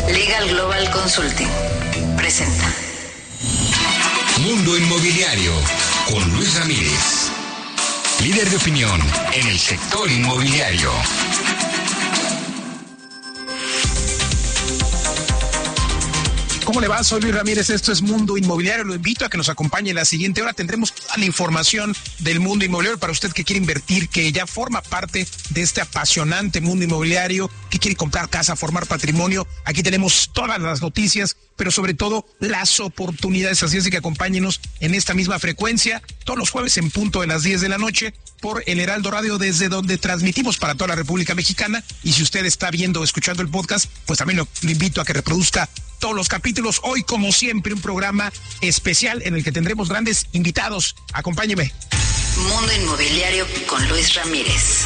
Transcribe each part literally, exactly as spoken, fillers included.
Legal Global Consulting presenta Mundo Inmobiliario con Luis Ramírez, líder de opinión en el sector inmobiliario. ¿Cómo le va? Soy Luis Ramírez, esto es Mundo Inmobiliario. Lo invito a que nos acompañe en la siguiente hora. Tendremos toda la información del mundo inmobiliario para usted que quiere invertir, que ya forma parte de este apasionante mundo inmobiliario, que quiere comprar casa, formar patrimonio. Aquí tenemos todas las noticias, pero sobre todo las oportunidades. Así es que acompáñenos en esta misma frecuencia todos los jueves en punto de las diez de la noche por el Heraldo Radio, desde donde transmitimos para toda la República Mexicana. Y si usted está viendo o escuchando el podcast, pues también lo, lo invito a que reproduzca todos los capítulos. Hoy, como siempre, un programa especial en el que tendremos grandes invitados. Acompáñeme. Mundo Inmobiliario con Luis Ramírez.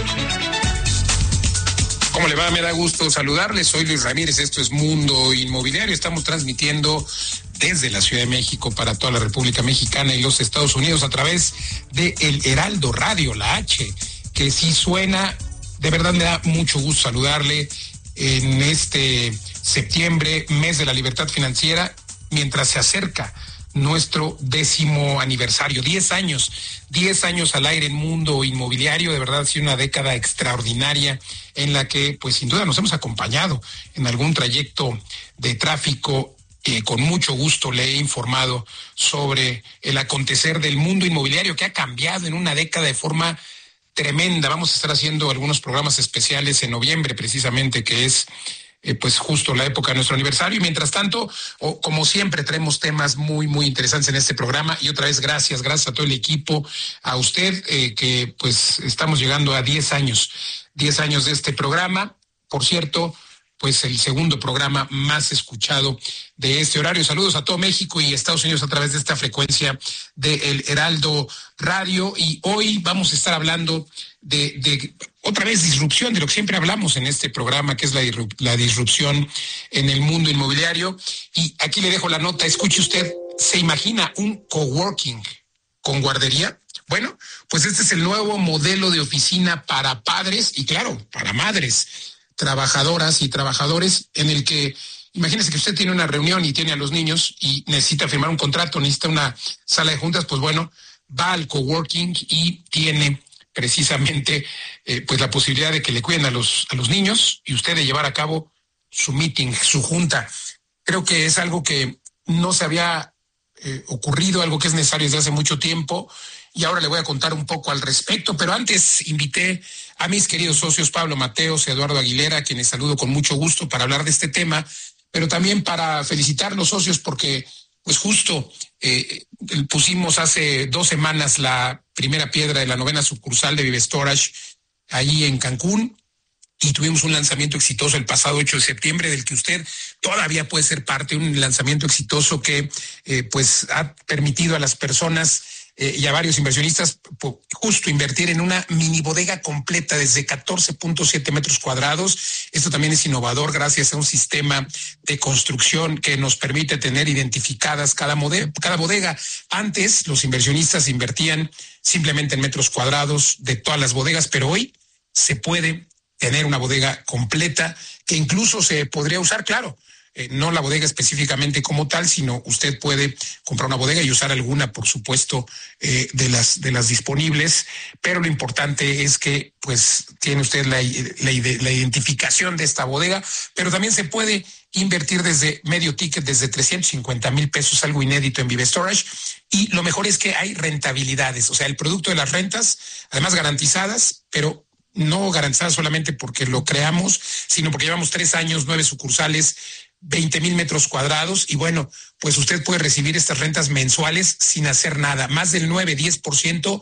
¿Cómo le va? Me da gusto saludarle. Soy Luis Ramírez. Esto es Mundo Inmobiliario. Estamos transmitiendo desde la Ciudad de México para toda la República Mexicana y los Estados Unidos a través de el Heraldo Radio, la H, que sí suena. De verdad me da mucho gusto saludarle en este septiembre, mes de la libertad financiera, mientras se acerca nuestro décimo aniversario. Diez años, diez años al aire en Mundo Inmobiliario. De verdad ha sido una década extraordinaria en la que, pues sin duda, nos hemos acompañado en algún trayecto de tráfico. Eh, con mucho gusto le he informado sobre el acontecer del mundo inmobiliario, que ha cambiado en una década de forma tremenda. Vamos a estar haciendo algunos programas especiales en noviembre, precisamente, que es Eh, pues justo la época de nuestro aniversario. Y mientras tanto, o, como siempre, traemos temas muy, muy interesantes en este programa. Y otra vez, gracias, gracias a todo el equipo, a usted, eh, que pues estamos llegando a diez años, diez años de este programa. Por cierto, pues el segundo programa más escuchado de este horario. Saludos a todo México y Estados Unidos a través de esta frecuencia de El Heraldo Radio. Y hoy vamos a estar hablando de, de otra vez disrupción, de lo que siempre hablamos en este programa, que es la, la disrupción en el mundo inmobiliario. Y aquí le dejo la nota. Escuche usted, ¿se imagina un coworking con guardería? Bueno, pues este es el nuevo modelo de oficina para padres y, claro, para madres trabajadoras y trabajadores, en el que imagínese que usted tiene una reunión y tiene a los niños y necesita firmar un contrato, necesita una sala de juntas. Pues bueno, va al coworking y tiene precisamente eh, pues la posibilidad de que le cuiden a los a los niños y usted de llevar a cabo su meeting, su junta. Creo que es algo que no se había eh, ocurrido, algo que es necesario desde hace mucho tiempo. Y ahora le voy a contar un poco al respecto, pero antes invité a mis queridos socios Pablo Mateos y Eduardo Aguilera, a quienes saludo con mucho gusto para hablar de este tema, pero también para felicitar a los socios porque pues justo eh, pusimos hace dos semanas la primera piedra de la novena sucursal de Vive Storage ahí en Cancún, y tuvimos un lanzamiento exitoso el pasado ocho de septiembre, del que usted todavía puede ser parte, un lanzamiento exitoso que eh, pues ha permitido a las personas Eh, y a varios inversionistas pues, justo invertir en una mini bodega completa desde catorce punto siete metros cuadrados. Esto también es innovador gracias a un sistema de construcción que nos permite tener identificadas cada, mode- cada bodega. Antes los inversionistas invertían simplemente en metros cuadrados de todas las bodegas, pero hoy se puede tener una bodega completa que incluso se podría usar, claro, Eh, no la bodega específicamente como tal, sino usted puede comprar una bodega y usar alguna, por supuesto, eh, de las de las disponibles, pero lo importante es que pues tiene usted la, la, la identificación de esta bodega, pero también se puede invertir desde medio ticket, desde trescientos cincuenta mil pesos, algo inédito en Vive Storage, y lo mejor es que hay rentabilidades, o sea, el producto de las rentas, además garantizadas, pero no garantizadas solamente porque lo creamos, sino porque llevamos tres años, nueve sucursales, veinte mil metros cuadrados, y bueno, pues usted puede recibir estas rentas mensuales sin hacer nada, más del nueve, diez por ciento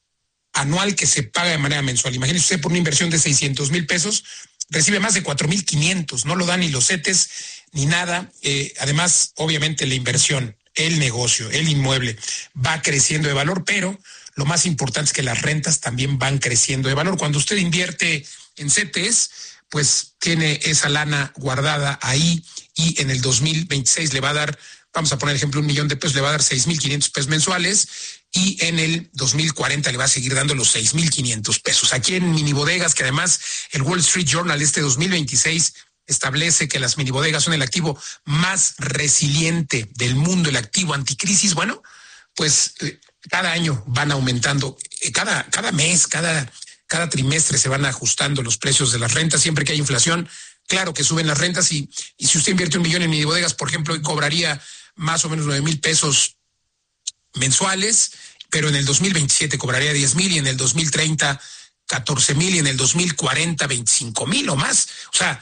anual que se paga de manera mensual. Imagínese usted por una inversión de seiscientos mil pesos, recibe más de cuatro mil quinientos, no lo dan ni los CETES ni nada. Eh, además, obviamente la inversión, el negocio, el inmueble va creciendo de valor, pero lo más importante es que las rentas también van creciendo de valor. Cuando usted invierte en CETES, pues tiene esa lana guardada ahí, y en el dos mil veintiséis le va a dar, vamos a poner ejemplo, un millón de pesos, le va a dar seis mil quinientos pesos mensuales, y en el dos mil cuarenta le va a seguir dando los seis mil quinientos pesos. Aquí en Mini Bodegas, que además el Wall Street Journal este dos mil veintiséis establece que las minibodegas son el activo más resiliente del mundo, el activo anticrisis. Bueno, pues eh, cada año van aumentando, eh, cada, cada mes, cada, cada trimestre se van ajustando los precios de las rentas. Siempre que hay inflación, claro que suben las rentas, y, y si usted invierte un millón en minibodegas, por ejemplo, cobraría más o menos nueve mil pesos mensuales, pero en el dos mil veintisiete cobraría diez mil, y en el dos mil treinta catorce mil, y en el dos mil cuarenta veinticinco mil o más. O sea,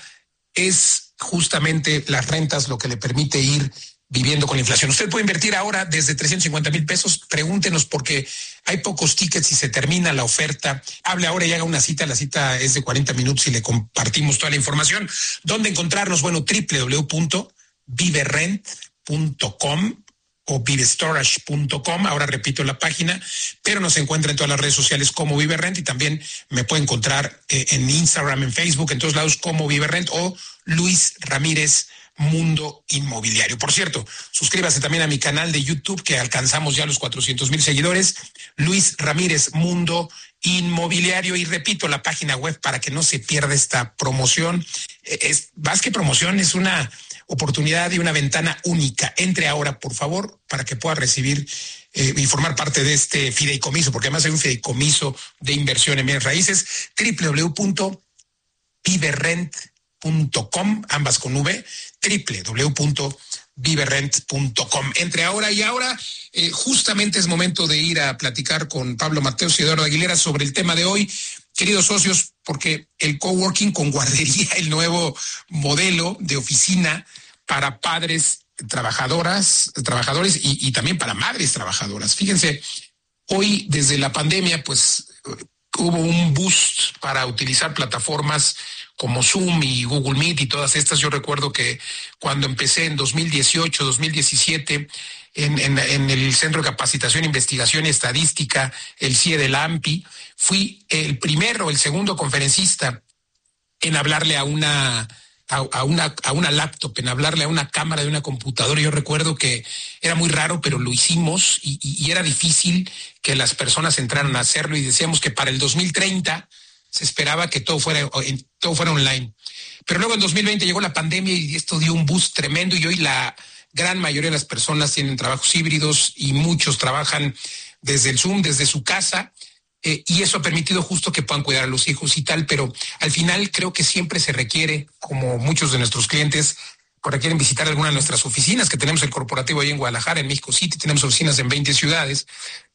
es justamente las rentas lo que le permite ir viviendo con la inflación. Usted puede invertir ahora desde trescientos cincuenta mil pesos. Pregúntenos, porque hay pocos tickets y se termina la oferta. Hable ahora y haga una cita. La cita es de cuarenta minutos y le compartimos toda la información. ¿Dónde encontrarnos? Bueno, doble u doble u doble u punto vive rent punto com o vive storage punto com. Ahora repito la página, pero nos encuentra en todas las redes sociales como ViveRent, y también me puede encontrar eh, en Instagram, en Facebook, en todos lados como ViveRent o Luis Ramírez Mundo Inmobiliario. Por cierto, suscríbase también a mi canal de YouTube, que alcanzamos ya los cuatrocientos mil seguidores, Luis Ramírez Mundo Inmobiliario, y repito la página web para que no se pierda esta promoción. Es más que promoción, es una oportunidad y una ventana única. Entre ahora, por favor, para que pueda recibir eh, y formar parte de este fideicomiso, porque además hay un fideicomiso de inversión en bienes raíces. doble u doble u doble u punto vive rent punto com, ambas con V, doble u doble u doble u punto vive rent punto com. Entre ahora y ahora, eh, justamente es momento de ir a platicar con Pablo Mateos y Eduardo Aguilera sobre el tema de hoy, queridos socios, porque el coworking con guardería, el nuevo modelo de oficina para padres trabajadoras, trabajadores y, y también para madres trabajadoras. Fíjense, hoy desde la pandemia, pues hubo un boost para utilizar plataformas como Zoom y Google Meet y todas estas. Yo recuerdo que cuando empecé en dos mil dieciocho, dos mil diecisiete, en, en, en el Centro de Capacitación, Investigación y Estadística, el C I E del A M P I, fui el primero o el segundo conferencista en hablarle a una, a, a una, a una laptop, en hablarle a una cámara de una computadora. Yo recuerdo que era muy raro, pero lo hicimos, y, y, y era difícil que las personas entraran a hacerlo, y decíamos que para el dos mil treinta se esperaba que todo fuera, todo fuera online. Pero luego en dos mil veinte llegó la pandemia y esto dio un boost tremendo, y hoy la gran mayoría de las personas tienen trabajos híbridos y muchos trabajan desde el Zoom, desde su casa, eh, y eso ha permitido justo que puedan cuidar a los hijos y tal, pero al final creo que siempre se requiere, como muchos de nuestros clientes requieren visitar alguna de nuestras oficinas, que tenemos el corporativo ahí en Guadalajara, en México City, tenemos oficinas en veinte ciudades,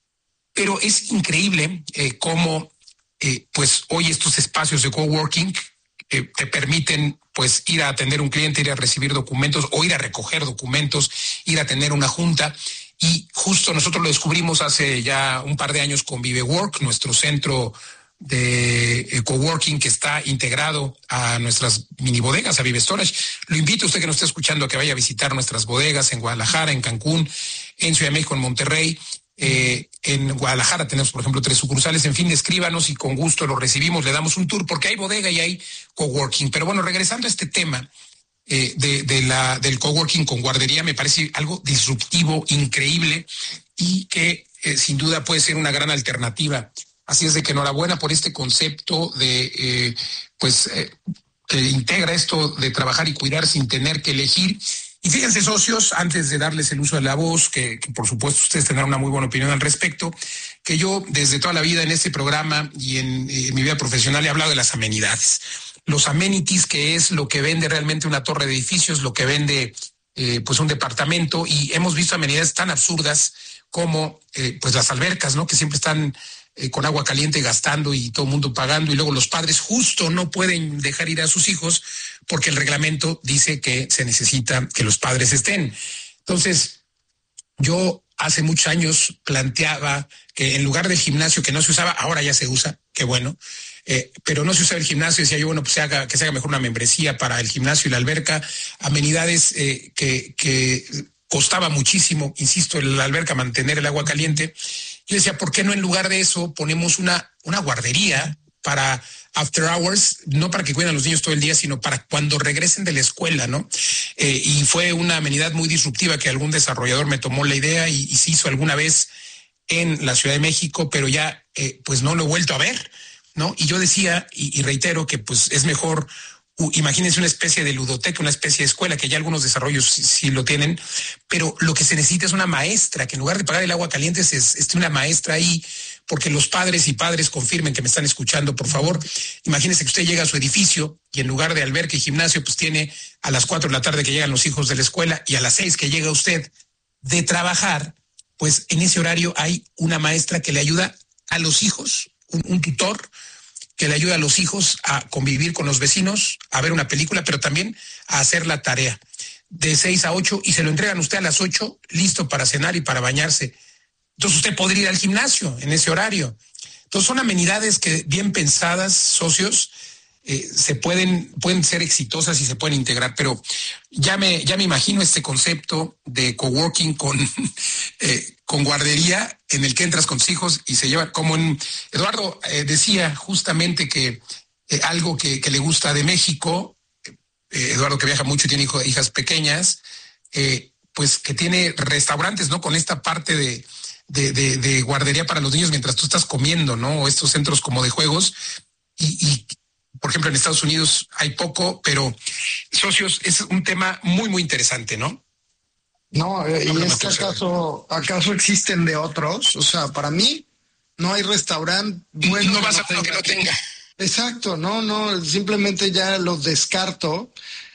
pero es increíble eh, cómo Eh, pues hoy estos espacios de coworking eh, te permiten pues ir a atender un cliente, ir a recibir documentos o ir a recoger documentos, ir a tener una junta. Y justo nosotros lo descubrimos hace ya un par de años con ViveWork, nuestro centro de eh, coworking que está integrado a nuestras mini bodegas, a Vive Storage. Lo invito a usted que nos esté escuchando a que vaya a visitar nuestras bodegas en Guadalajara, en Cancún, en Ciudad de México, en Monterrey. Eh, en Guadalajara tenemos, por ejemplo, tres sucursales. En fin, escríbanos y con gusto lo recibimos, le damos un tour, porque hay bodega y hay coworking. Pero bueno, regresando a este tema eh, de, de la, del coworking con guardería, me parece algo disruptivo, increíble, y que eh, sin duda puede ser una gran alternativa. Así es de que enhorabuena por este concepto de, eh, pues, eh, que integra esto de trabajar y cuidar sin tener que elegir. Y fíjense, socios, antes de darles el uso de la voz, que, que por supuesto ustedes tendrán una muy buena opinión al respecto, que yo desde toda la vida en este programa y en, en mi vida profesional he hablado de las amenidades. Los amenities, que es lo que vende realmente una torre de edificios, lo que vende eh, pues un departamento, y hemos visto amenidades tan absurdas como eh, pues las albercas, ¿no? Que siempre están eh, con agua caliente gastando y todo el mundo pagando, y luego los padres justo no pueden dejar ir a sus hijos porque el reglamento dice que se necesita que los padres estén. Entonces, yo hace muchos años planteaba que en lugar del gimnasio, que no se usaba, ahora ya se usa, qué bueno, eh, pero no se usaba el gimnasio, decía yo, bueno, pues se haga, que se haga mejor una membresía para el gimnasio y la alberca, amenidades eh, que, que costaba muchísimo, insisto, en la alberca mantener el agua caliente. Yo decía, ¿por qué no en lugar de eso ponemos una, una guardería para after hours, no para que cuiden a los niños todo el día, sino para cuando regresen de la escuela, ¿no? Eh, y fue una amenidad muy disruptiva que algún desarrollador me tomó la idea y, y se hizo alguna vez en la Ciudad de México, pero ya eh, pues no lo he vuelto a ver, ¿no? Y yo decía, y, y reitero, que pues es mejor uh, imagínense una especie de ludoteca, una especie de escuela, que ya algunos desarrollos sí, sí lo tienen, pero lo que se necesita es una maestra, que en lugar de pagar el agua caliente, es, esté una maestra ahí, porque los padres y padres confirmen que me están escuchando, por favor. Imagínense que usted llega a su edificio y en lugar de alberca y gimnasio, pues tiene a las cuatro de la tarde que llegan los hijos de la escuela y a las seis que llega usted de trabajar, pues en ese horario hay una maestra que le ayuda a los hijos, un, un tutor que le ayuda a los hijos a convivir con los vecinos, a ver una película, pero también a hacer la tarea de seis a ocho, y se lo entregan a usted a las ocho, listo para cenar y para bañarse. Entonces usted podría ir al gimnasio en ese horario. Entonces son amenidades que, bien pensadas, socios, eh, se pueden, pueden ser exitosas y se pueden integrar, pero ya me, ya me imagino este concepto de coworking con, eh, con guardería, en el que entras con tus hijos y se llevan, como en, Eduardo eh, decía justamente que eh, algo que, que le gusta de México, eh, Eduardo que viaja mucho y tiene hijo, hijas pequeñas, eh, pues que tiene restaurantes, ¿no? Con esta parte de De, de, de guardería para los niños mientras tú estás comiendo, ¿no? O estos centros como de juegos. Y, y, por ejemplo, en Estados Unidos hay poco, pero socios, es un tema muy, muy interesante, ¿no? No, eh, y es que acaso, acaso existen de otros. O sea, para mí no hay restaurante bueno. No vas a uno que no tenga. Exacto, no, no, simplemente ya los descarto.